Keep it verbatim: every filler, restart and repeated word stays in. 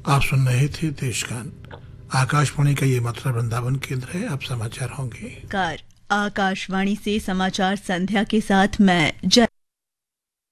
आप सुन रहे थे देशगान। आकाशवाणी का ये मथुरा वृंदावन केंद्र है। अब समाचार होंगे। कार आकाशवाणी से समाचार संध्या के साथ मैं जय